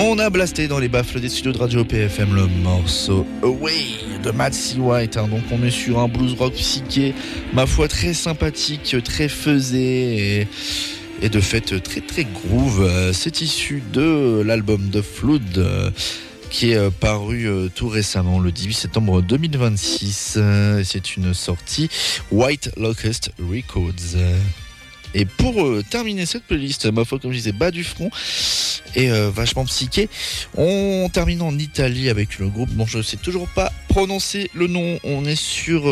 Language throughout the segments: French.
On a blasté dans les baffles des studios de Radio PFM le morceau Away de Matt C. White. Donc on est sur un blues rock psyché, ma foi très sympathique, très faisé et de fait très très groove. C'est issu de l'album The Flood qui est paru tout récemment le 18 septembre 2026. C'est une sortie White Locust Records. Et pour terminer cette playlist, ma foi, comme je disais, bas du front et vachement psyché, on termine en Italie avec le groupe dont je ne sais toujours pas prononcer le nom. On est sur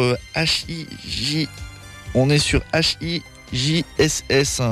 HIJSS,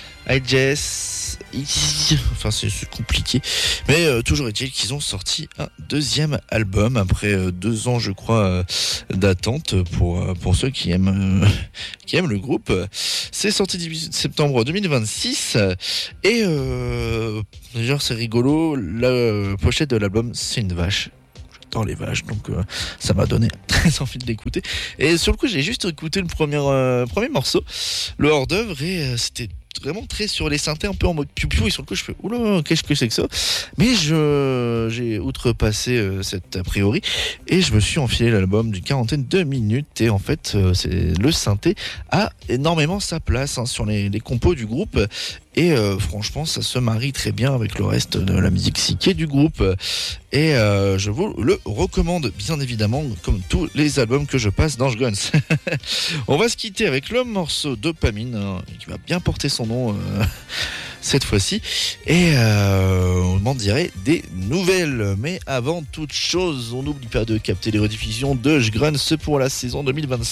enfin c'est compliqué, mais toujours est-il qu'ils ont sorti un deuxième album après 2 ans je crois d'attente pour ceux qui aiment le groupe. C'est sorti 18 septembre 2026 et d'ailleurs c'est rigolo, la pochette de l'album c'est une vache. Dans les vaches, donc ça m'a donné très envie de l'écouter. Et sur le coup, j'ai juste écouté le premier morceau, le hors-d'œuvre, et c'était vraiment très sur les synthés, un peu en mode piou-piou, et sur le coup je fais oula, qu'est-ce que c'est que ça, mais j'ai outrepassé cet a priori et je me suis enfilé l'album d'une quarantaine de minutes. Et en fait c'est le synthé a énormément sa place sur les compos du groupe. Et franchement, ça se marie très bien avec le reste de la musique psyché du groupe. Et je vous le recommande, bien évidemment, comme tous les albums que je passe dans Guns. On va se quitter avec le morceau Dopamine, qui va bien porter son nom cette fois-ci. Et on m'en dirait des nouvelles. Mais avant toute chose, on n'oublie pas de capter les rediffusions de Guns pour la saison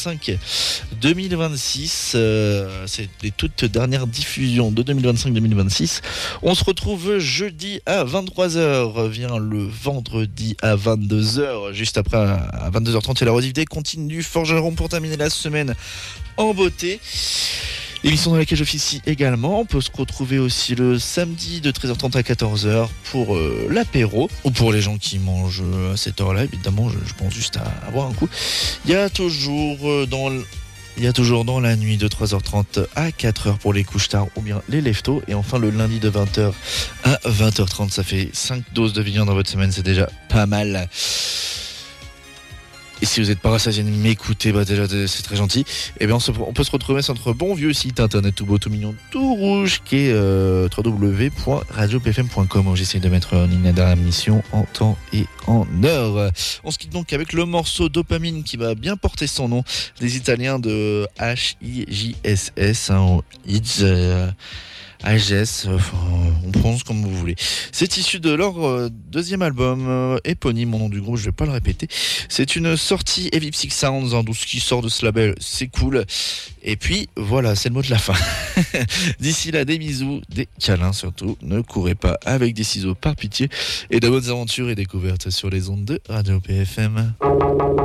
2025-2026. C'est les toutes dernières diffusions de 2025-2026. On se retrouve jeudi à 23h, revient le vendredi à 22h, juste après à 22h30 et la rediffusion continue du Forgeron pour terminer la semaine en beauté. Émission dans laquelle j'officie également. On peut se retrouver aussi le samedi de 13h30 à 14h pour l'apéro, ou pour les gens qui mangent à cette heure-là, évidemment, je pense juste à boire un coup. Il y a toujours dans la nuit de 3h30 à 4h pour les couches tard ou bien les leftos. Et enfin le lundi de 20h à 20h30, ça fait 5 doses de viande dans votre semaine, c'est déjà pas mal. Et si vous n'êtes pas rassasié de m'écouter, déjà c'est très gentil. Et bien on peut se retrouver sur notre bon vieux site internet tout beau, tout mignon, tout rouge, qui est www.radiopfm.com. J'essaie de mettre en ligne la mission en temps et en heure. On se quitte donc avec le morceau Dopamine qui va bien porter son nom, des Italiens de HIJSS, AGS, on prononce comme vous voulez. C'est issu de leur deuxième album éponyme, mon nom du groupe, je vais pas le répéter. C'est une sortie Heavy Psych Sounds, tout ce qui sort de ce label, c'est cool. Et puis voilà, c'est le mot de la fin. D'ici là, des bisous, des câlins surtout. Ne courez pas avec des ciseaux par pitié. Et de bonnes aventures et découvertes sur les ondes de Radio PFM.